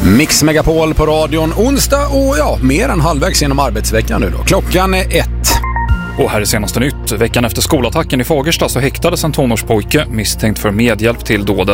Mix Megapol på radion onsdag och mer än halvvägs genom arbetsveckan nu då. Klockan är 1. Och här är senaste nytt. Veckan efter skolattacken i Fagersta så häktades en tonårspojke misstänkt för medhjälp till dådet.